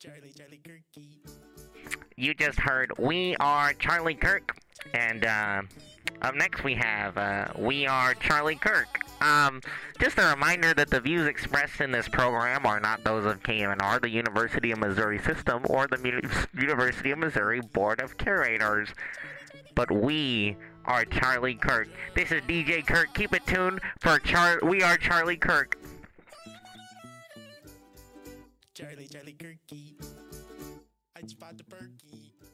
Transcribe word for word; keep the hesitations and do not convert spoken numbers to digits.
Charlie, Charlie Kirky. You just heard We Are Charlie Kirk. And uh, up next we have uh, We Are Charlie Kirk. Um, just a reminder that the views expressed in this program are not those of K M N R, the University of Missouri System, or the Mu- University of Missouri Board of Curators. But we are Charlie Kirk. This is D J Kirk. Keep it tuned for Char- We Are Charlie Kirk. Charlie, Charlie Kirky. I spot the perky.